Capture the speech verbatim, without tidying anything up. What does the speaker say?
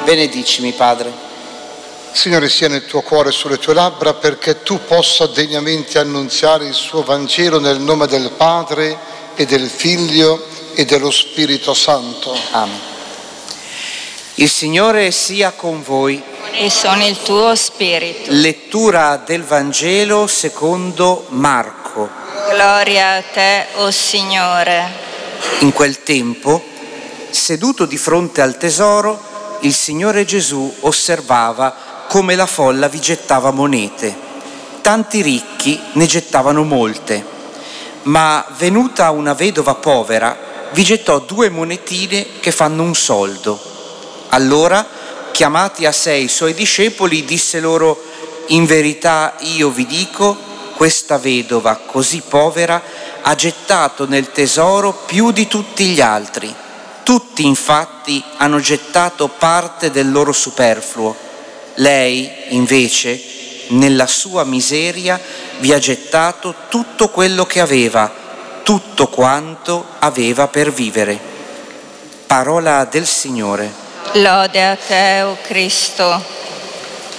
Benedicimi, Padre. Signore, sia nel tuo cuore e sulle tue labbra, perché tu possa degnamente annunziare il suo Vangelo nel nome del Padre e del Figlio e dello Spirito Santo. Amen. Il Signore sia con voi. E con il tuo spirito. Lettura del Vangelo secondo Marco. Gloria a te, o Signore. In quel tempo, seduto di fronte al tesoro, il Signore Gesù osservava come la folla vi gettava monete. Tanti ricchi ne gettavano molte, ma venuta una vedova povera vi gettò due monetine che fanno un soldo. Allora, chiamati a sé i suoi discepoli, disse loro: in verità io vi dico, questa vedova così povera ha gettato nel tesoro più di tutti gli altri. Tutti infatti hanno gettato parte del loro superfluo. Lei, invece, nella sua miseria vi ha gettato tutto quello che aveva, tutto quanto aveva per vivere. Parola del Signore. Lode a te, o Cristo.